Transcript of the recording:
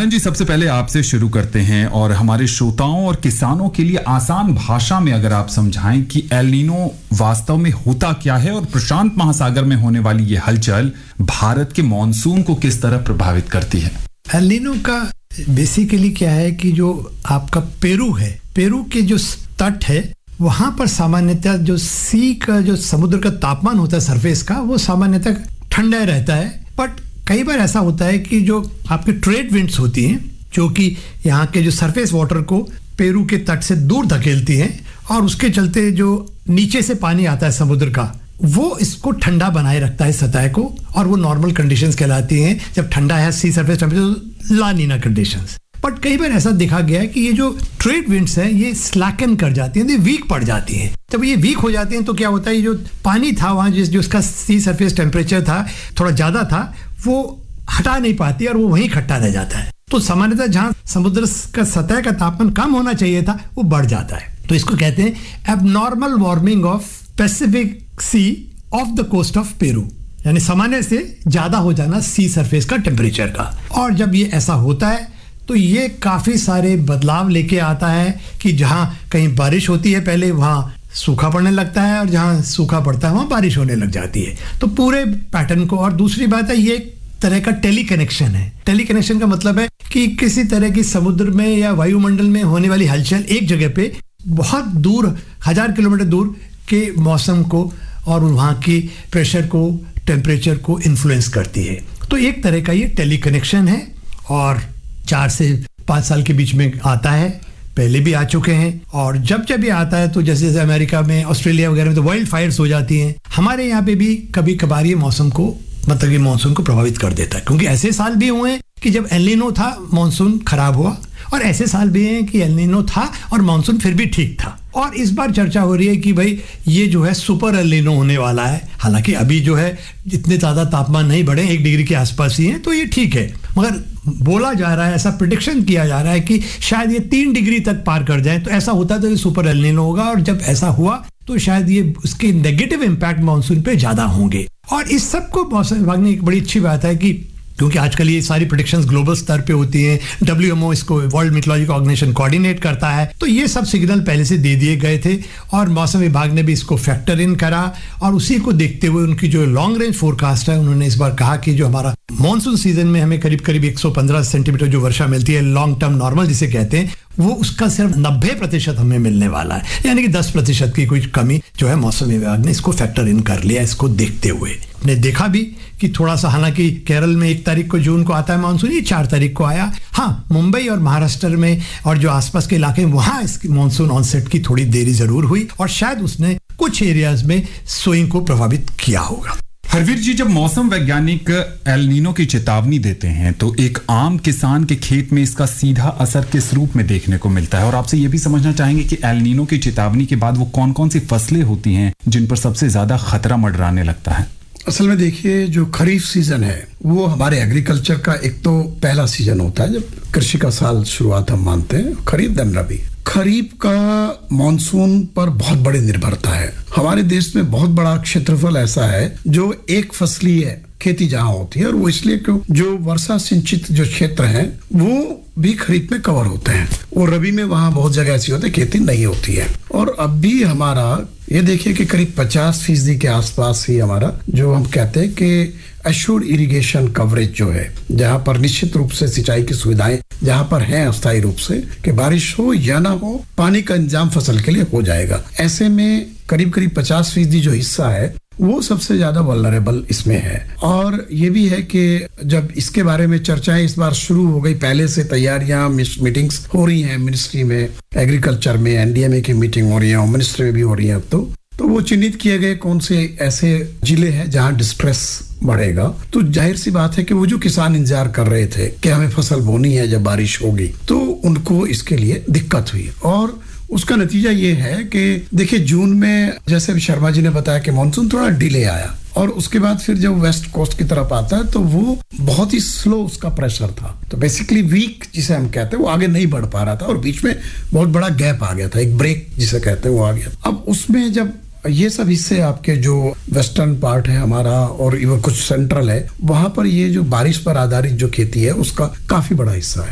मदन जी, सबसे पहले आपसे शुरू करते हैं और हमारे श्रोताओं और किसानों के लिए आसान भाषा में अगर आप समझाएं कि एल नीनो वास्तव में होता क्या है और प्रशांत महासागर में होने वाली ये हलचल भारत के मॉनसून को किस तरह प्रभावित करती है। एल नीनो का बेसिकली क्या है कि जो आपका पेरू है, पेरू के जो तट है वहां पर सामान्यतः जो सी का जो समुद्र का तापमान होता है सरफेस का, वो सामान्यतः ठंडा रहता है। बट कई बार ऐसा होता है कि जो आपके ट्रेड विंड्स होती हैं जो कि यहाँ के जो सरफेस वाटर को पेरू के तट से दूर धकेलती हैं और उसके चलते जो नीचे से पानी आता है समुद्र का, वो इसको ठंडा बनाए रखता है सतह को, और वो नॉर्मल कंडीशंस कहलाती हैं। जब ठंडा है सी surface temperature, La Neena conditions. But कई बार ऐसा देखा गया है कि ये जो ट्रेड विंड्स हैं ये स्लैकन कर जाती हैं, ये वीक पड़ जाती हैं। जब ये वीक हो जाती हैं तो क्या होता है, ये जो पानी था वहाँ जो उसका सी सरफेस टेम्परेचर था थोड़ा ज्यादा था, वो हटा नहीं पाती और वो वहीं इकट्ठा रह जाता है। तो सामान्यतः जहां समुद्र का सतह का तापमान कम होना चाहिए था वो बढ़ जाता है। तो इसको कहते हैं abnormal warming of Pacific C of the coast of Peru, यानी सामान्य से ज्यादा हो जाना सी सरफेस का टेम्परेचर का। और जब ये ऐसा होता है तो ये काफी सारे बदलाव लेके आता है कि जहां कहीं बारिश होती है पहले वहां सूखा पड़ने लगता है, और जहां सूखा पड़ता है वहां बारिश होने लग जाती है। तो पूरे पैटर्न को, और दूसरी बात है ये तरह का टेली कनेक्शन है। टेली कनेक्शन का मतलब है कि किसी तरह की समुद्र में या वायुमंडल में होने वाली हलचल एक जगह पे बहुत दूर 1000 किलोमीटर दूर के मौसम को और वहां की प्रेशर को, टेम्परेचर को इन्फ्लुएंस करती है। तो एक तरह का ये टेली कनेक्शन है और 4 से 5 साल के बीच में आता है, पहले भी आ चुके हैं। और जब जब ये आता है तो जैसे जैसे अमेरिका में, ऑस्ट्रेलिया वगैरह में तो वाइल्ड फायर्स हो जाती हैं, हमारे यहाँ पे भी कभी कभार ये मौसम को, मतलब ये मानसून को प्रभावित कर देता है। क्योंकि ऐसे साल भी हुए हैं कि जब एल नीनो था मानसून खराब हुआ, और ऐसे साल भी हैं कि एल नीनो था और मानसून फिर भी ठीक था। और इस बार चर्चा हो रही है कि भाई ये जो है सुपर एल नीनो होने वाला है। हालांकि अभी जो है इतने ज्यादा तापमान नहीं बढ़े, 1 डिग्री के आसपास ही है, तो ये ठीक है। मगर बोला जा रहा है, ऐसा प्रेडिक्शन किया जा रहा है कि शायद ये 3 डिग्री तक पार कर जाए। तो ऐसा होता तो ये सुपर एल नीनो होगा, और जब ऐसा हुआ तो शायद ये उसके नेगेटिव इंपैक्ट मानसून पे ज्यादा होंगे। और इस सब को मौसम विभाग ने एक बड़ी अच्छी बात है कि क्योंकि आजकल ये सारी प्रेडिक्शंस ग्लोबल स्तर पे होती हैं, WMO इसको, वर्ल्ड मेट्रोलॉजिकल ऑर्गेनाइजेशन, कोऑर्डिनेट करता है, तो ये सब सिग्नल पहले से दे दिए गए थे और मौसम विभाग ने भी इसको फैक्टर इन करा। और उसी को देखते हुए उनकी जो लॉन्ग रेंज फोरकास्ट है, उन्होंने इस बार कहा कि जो हमारा मॉनसून सीजन में हमें करीब करीब 115 सेंटीमीटर जो वर्षा मिलती है, लॉन्ग टर्म नॉर्मल जिसे कहते हैं, वो उसका सिर्फ 90% हमें मिलने वाला है। यानी कि 10% की कोई कमी जो है मौसम विभाग ने इसको फैक्टर इन कर लिया। इसको देखते हुए ने देखा भी कि थोड़ा सा, हालांकि केरल में 1 तारीख को जून को आता है मानसून, ये 4 तारीख को आया। हाँ, मुंबई और महाराष्ट्र में और जो आसपास के इलाके हैं वहां इसकी मानसून ऑनसेट की थोड़ी देरी जरूर हुई, और शायद उसने कुछ एरियाज में सोइंग को प्रभावित किया होगा। हरवीर जी, जब मौसम वैज्ञानिक एल नीनो की चेतावनी देते हैं तो एक आम किसान के खेत में इसका सीधा असर किस रूप में देखने को मिलता है? और आपसे ये भी समझना चाहेंगे कि एल नीनो की चेतावनी के बाद वो कौन कौन सी फसलें होती हैं जिन पर सबसे ज्यादा खतरा मंडराने लगता है? असल में देखिए, जो खरीफ सीजन है वो हमारे एग्रीकल्चर का एक तो पहला सीजन होता है, जब कृषि का साल शुरुआत हम मानते हैं, खरीफ देन रबी। खरीफ का मानसून पर बहुत बड़ी निर्भरता है। हमारे देश में बहुत बड़ा क्षेत्रफल ऐसा है जो एक फसलीय खेती जहां होती है, और वो इसलिए क्यों, जो वर्षा सिंचित जो क्षेत्र हैं वो भी खरीफ में कवर होते हैं, और रबी में वहां बहुत जगह ऐसी होती है खेती नहीं होती है। और अब भी हमारा ये देखिए कि करीब 50% के आसपास ही हमारा जो हम कहते हैं कि एश्योर्ड इरिगेशन कवरेज जो है, जहां पर निश्चित रूप से सिंचाई की सुविधाएं जहां पर हैं अस्थायी रूप से, कि बारिश हो या ना हो, पानी का इंतजाम फसल के लिए हो जाएगा। ऐसे में करीब करीब 50% जो हिस्सा है वो सबसे ज्यादा वल्नरेबल इसमें है। और ये भी है कि जब इसके बारे में चर्चाएं इस बार शुरू हो गई, पहले से तैयारियां, मीटिंग्स हो रही हैं मिनिस्ट्री में, एग्रीकल्चर में NDMA की मीटिंग हो रही है, मिनिस्ट्री में भी हो रही है। अब तो वो चिन्हित किए गए कौन से ऐसे जिले हैं जहां डिस्ट्रेस बढ़ेगा। तो जाहिर सी बात है कि वो जो किसान इंतजार कर रहे थे कि हमें फसल बोनी है जब बारिश होगी, तो उनको इसके लिए दिक्कत हुई। और उसका नतीजा ये है कि देखिए, जून में जैसे शर्मा जी ने बताया कि मानसून थोड़ा डिले आया, और उसके बाद फिर जब वेस्ट कोस्ट की तरफ आता है तो वो बहुत ही स्लो उसका प्रेशर था। तो बेसिकली वीक जिसे हम कहते हैं वो आगे नहीं बढ़ पा रहा था, और बीच में बहुत बड़ा गैप आ गया था, एक ब्रेक जिसे कहते हैं वो आ गया। अब उसमें जब ये सब हिस्से आपके जो वेस्टर्न पार्ट है हमारा और इवन कुछ सेंट्रल है, वहां पर ये जो बारिश पर आधारित जो खेती है उसका काफी बड़ा हिस्सा है।